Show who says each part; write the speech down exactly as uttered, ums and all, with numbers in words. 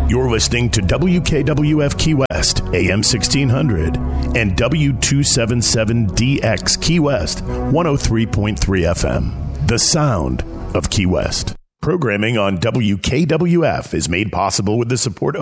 Speaker 1: You're listening to W K W F Key West, A M sixteen hundred, and W two seventy-seven D X Key West, one oh three point three F M. The sound of Key West. Programming on W K W F is made possible with the support of